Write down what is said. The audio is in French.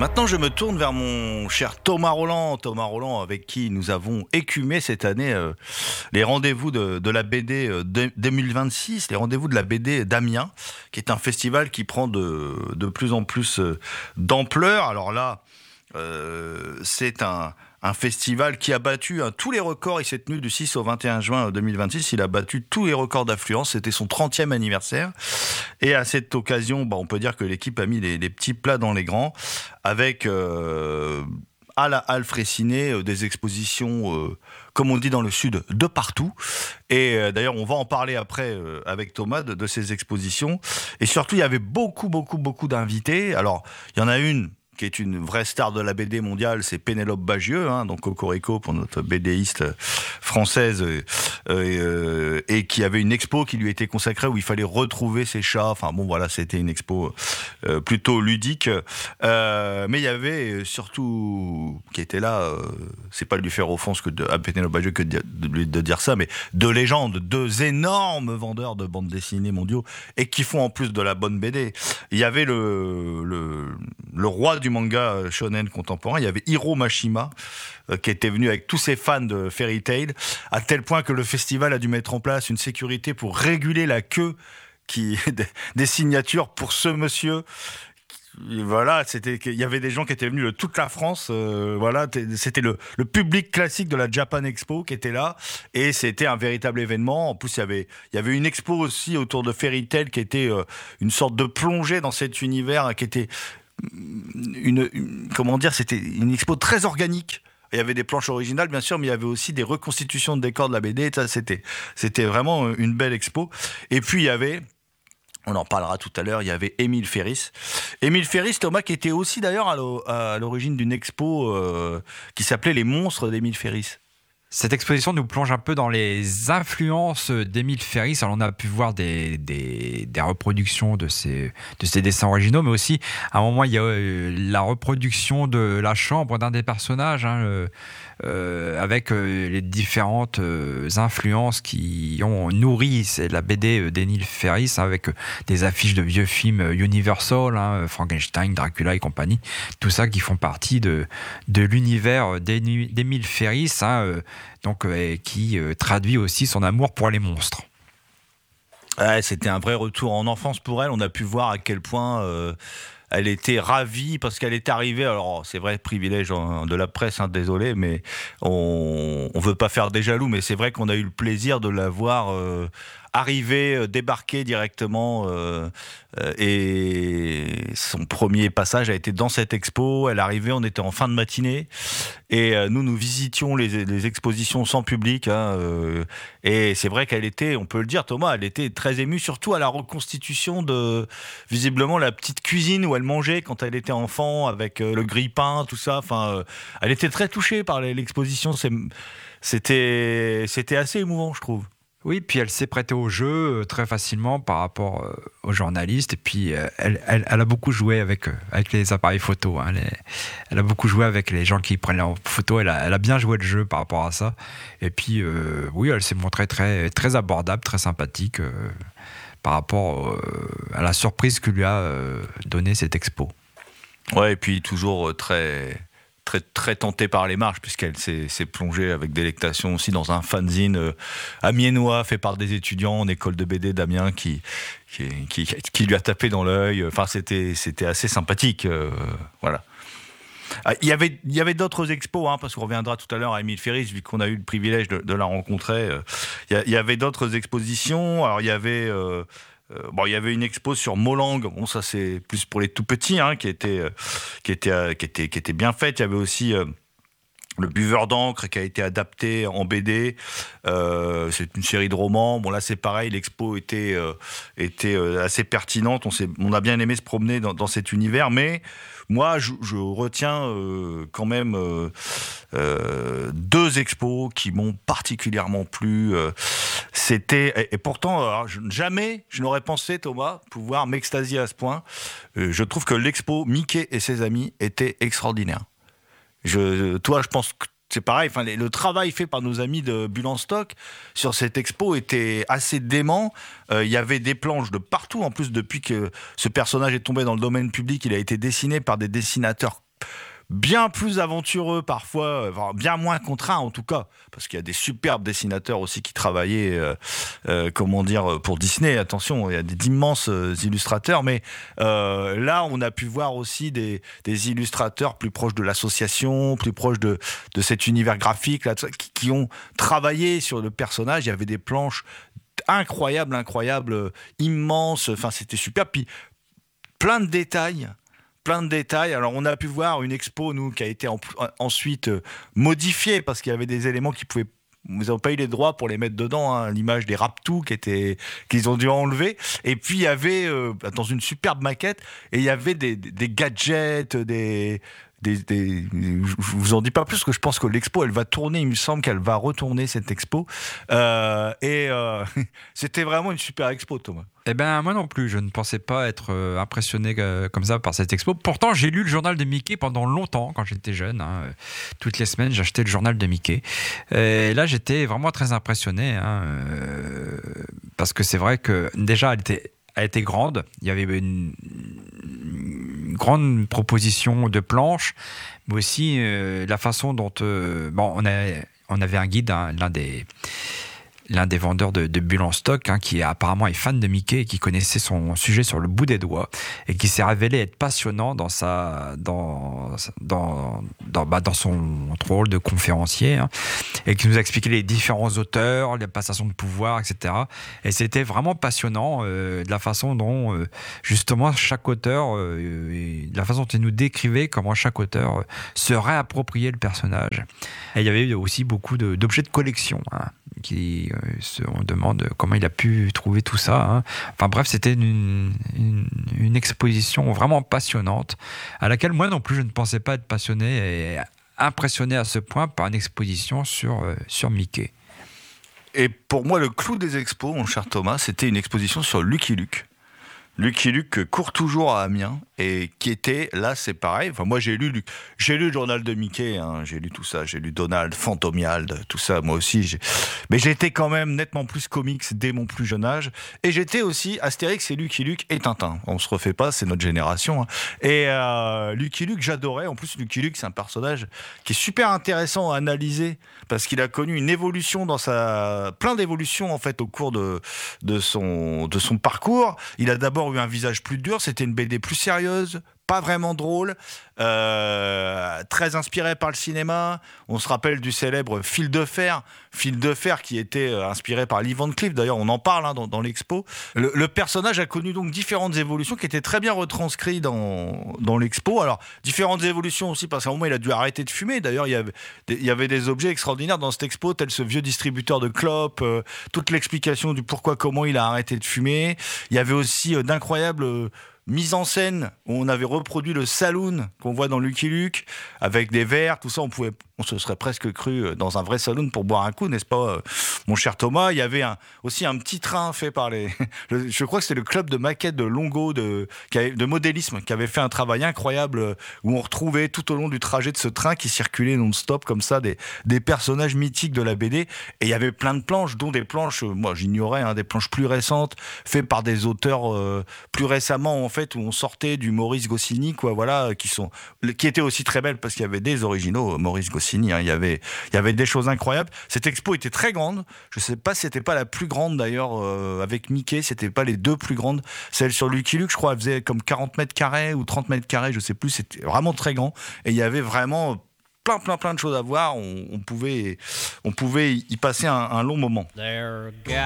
Maintenant, je me tourne vers mon cher Thomas Roland. Thomas Roland, avec qui nous avons écumé cette année les rendez-vous de la BD 2026, les rendez-vous de la BD d'Amiens, qui est un festival qui prend de plus en plus d'ampleur. Alors là, c'est un festival qui a battu tous les records. Il s'est tenu du 6 au 21 juin 2026. Il a battu tous les records d'affluence. C'était son 30e anniversaire. Et à cette occasion, on peut dire que l'équipe a mis les petits plats dans les grands, avec à la Halle Fraissinet des expositions, comme on dit dans le Sud, de partout. Et d'ailleurs, on va en parler après avec Thomas de ces expositions. Et surtout, il y avait beaucoup d'invités. Alors, il y en a une qui est une vraie star de la BD mondiale, c'est Pénélope Bagieux, donc Cocorico pour notre BDiste française, et qui avait une expo qui lui était consacrée où il fallait retrouver ses chats. Enfin bon, voilà, c'était une expo plutôt ludique. Mais il y avait surtout, qui était là, c'est pas de lui faire offense à Pénélope Bagieux que de dire ça, mais deux légendes, deux énormes vendeurs de bandes dessinées mondiaux, et qui font en plus de la bonne BD. Il y avait le roi du manga shonen contemporain, il y avait Hiro Mashima, qui était venu avec tous ses fans de Fairy Tail, à tel point que le festival a dû mettre en place une sécurité pour réguler la queue des signatures pour ce monsieur. Voilà, il y avait des gens qui étaient venus de toute la France. Voilà, c'était le public classique de la Japan Expo qui était là, et c'était un véritable événement. En plus, il y avait une expo aussi autour de Fairy Tail qui était une sorte de plongée dans cet univers, qui était c'était une expo très organique. Il y avait des planches originales, bien sûr, mais il y avait aussi des reconstitutions de décors de la BD. Ça, c'était vraiment une belle expo. Et puis, il y avait, on en parlera tout à l'heure, il y avait Émile Ferris. Émile Ferris, Thomas, qui était aussi d'ailleurs à l'origine d'une expo qui s'appelait Les Monstres d'Émile Ferris. Cette exposition nous plonge un peu dans les influences d'Émile Ferris. Alors, on a pu voir des reproductions de ses dessins originaux, mais aussi, à un moment, il y a la reproduction de la chambre d'un des personnages, avec les différentes influences qui ont nourri la BD d'Émile Ferris, avec des affiches de vieux films Universal, Frankenstein, Dracula et compagnie, tout ça qui font partie de l'univers d'Émile Ferris, qui traduit aussi son amour pour les monstres. Ouais, c'était un vrai retour en enfance pour elle. On a pu voir à quel point elle était ravie parce qu'elle est arrivée. Alors, c'est vrai, privilège de la presse, désolé, mais on veut pas faire des jaloux, mais c'est vrai qu'on a eu le plaisir de la voir arriver, débarquer directement, et son premier passage a été dans cette expo. Elle arrivait, on était en fin de matinée, et nous visitions les expositions sans public, et c'est vrai qu'elle était, on peut le dire, Thomas, elle était très émue, surtout à la reconstitution de, visiblement, la petite cuisine où elle mangeait quand elle était enfant, avec le grille-pain, tout ça. Enfin, elle était très touchée par l'exposition. C'était assez émouvant, je trouve. Oui, puis elle s'est prêtée au jeu très facilement par rapport aux journalistes. Et puis, elle a beaucoup joué avec les appareils photo. Elle a beaucoup joué avec les gens qui prennent leurs photos. Elle a bien joué le jeu par rapport à ça. Et puis, oui, elle s'est montrée très, très abordable, très sympathique par rapport à la surprise que lui a donnée cette expo. Ouais, et puis toujours très tentée par les marches, puisqu'elle s'est plongée avec délectation aussi dans un fanzine amiénois fait par des étudiants en école de BD d'Amiens qui lui a tapé dans l'œil. Enfin, c'était assez sympathique. Voilà. Il y avait d'autres expos, parce qu'on reviendra tout à l'heure à Émile Ferris, vu qu'on a eu le privilège de la rencontrer. Il y avait d'autres expositions. Alors, il y avait une expo sur Molang. Bon, ça c'est plus pour les tout petits, qui était bien faite. Il y avait aussi Le Buveur d'encre qui a été adapté en BD. C'est une série de romans. Bon, là c'est pareil, l'expo était assez pertinente. On a bien aimé se promener dans cet univers, mais moi je retiens quand même deux expos qui m'ont particulièrement plu. Et pourtant, jamais je n'aurais pensé, Thomas, pouvoir m'extasier à ce point. Je trouve que l'expo Mickey et ses amis était extraordinaire. Je pense que c'est pareil. Enfin, le travail fait par nos amis de Bulle en Stock sur cette expo était assez dément. Il y avait des planches de partout. En plus, depuis que ce personnage est tombé dans le domaine public, il a été dessiné par des dessinateurs bien plus aventureux parfois, enfin, bien moins contraints en tout cas, parce qu'il y a des superbes dessinateurs aussi qui travaillaient, pour Disney. Attention, il y a d'immenses illustrateurs, mais là, on a pu voir aussi des illustrateurs plus proches de l'association, plus proches de cet univers graphique là, qui ont travaillé sur le personnage. Il y avait des planches incroyables, immenses. Enfin, c'était super. Puis plein de détails. Alors, on a pu voir une expo, nous, qui a été ensuite modifiée parce qu'il y avait des éléments qui pouvaient. Ils n'ont pas eu les droits pour les mettre dedans, hein, l'image des Raptous qu'ils ont dû enlever. Et puis il y avait dans une superbe maquette, et il y avait des gadgets, je vous en dis pas plus parce que je pense que l'expo elle va tourner, il me semble qu'elle va retourner cette expo c'était vraiment une super expo, Thomas. Eh ben moi non plus, je ne pensais pas être impressionné comme ça par cette expo. Pourtant j'ai lu le journal de Mickey pendant longtemps quand j'étais jeune, hein. Toutes les semaines j'achetais le journal de Mickey. Et là j'étais vraiment très impressionné, hein, parce que c'est vrai que déjà elle était grande, il y avait une grande proposition de planches, mais aussi la façon dont on avait un guide, hein, l'un des vendeurs de bulles en stock, hein, qui apparemment est fan de Mickey et qui connaissait son sujet sur le bout des doigts et qui s'est révélé être passionnant dans son rôle de conférencier, hein, et qui nous a expliqué les différents auteurs, les passations de pouvoir, etc. Et c'était vraiment passionnant de la façon dont justement chaque auteur, de la façon dont il nous décrivait comment chaque auteur se réappropriait le personnage. Et il y avait aussi beaucoup d'objets de collection, hein, on demande comment il a pu trouver tout ça, hein. Enfin bref, c'était une exposition vraiment passionnante à laquelle moi non plus je ne pensais pas être passionné et impressionné à ce point par une exposition sur Mickey. Et pour moi, le clou des expos, mon cher Thomas, c'était une exposition sur Lucky Luke. Lucky Luke court toujours à Amiens et qui était, là c'est pareil, enfin moi j'ai lu le journal de Mickey, hein, j'ai lu tout ça, j'ai lu Donald, Fantomiald, tout ça, moi aussi, mais j'étais quand même nettement plus comics dès mon plus jeune âge, et j'étais aussi Astérix et Lucky Luke et Tintin, on se refait pas, c'est notre génération, hein. Et Lucky Luke j'adorais, en plus Lucky Luke c'est un personnage qui est super intéressant à analyser, parce qu'il a connu une évolution plein d'évolutions en fait au cours de son parcours. Il a d'abord eu un visage plus dur, c'était une BD plus sérieuse, pas vraiment drôle, très inspiré par le cinéma. On se rappelle du célèbre Fil de fer qui était inspiré par Lee Van Cleef, d'ailleurs on en parle, hein, dans l'expo. Le personnage a connu donc différentes évolutions qui étaient très bien retranscrites dans l'expo. Alors différentes évolutions aussi parce qu'à un moment il a dû arrêter de fumer, d'ailleurs il y avait des objets extraordinaires dans cette expo, tel ce vieux distributeur de clopes, toute l'explication du pourquoi, comment il a arrêté de fumer. Il y avait aussi d'incroyables mise en scène où on avait reproduit le saloon qu'on voit dans Lucky Luke avec des verres, tout ça, on se serait presque cru dans un vrai saloon pour boire un coup, n'est-ce pas, mon cher Thomas? Il y avait aussi un petit train fait par je crois que c'était le club de maquettes de Longo de modélisme qui avait fait un travail incroyable où on retrouvait tout au long du trajet de ce train qui circulait non-stop comme ça des personnages mythiques de la BD, et il y avait plein de planches, dont des planches, moi j'ignorais, hein, des planches plus récentes faites par des auteurs plus récemment en fait, où on sortait du Maurice Goscinny, quoi, voilà, qui étaient aussi très belles parce qu'il y avait des originaux Maurice Goscinny, hein, il y avait des choses incroyables. Cette expo était très grande, je sais pas si c'était pas la plus grande d'ailleurs, avec Mickey, c'était pas les deux plus grandes. Celle sur Lucky Luke, je crois, elle faisait comme 40 mètres carrés ou 30 mètres carrés, je sais plus, c'était vraiment très grand, et il y avait vraiment plein de choses à voir, on pouvait y passer un long moment.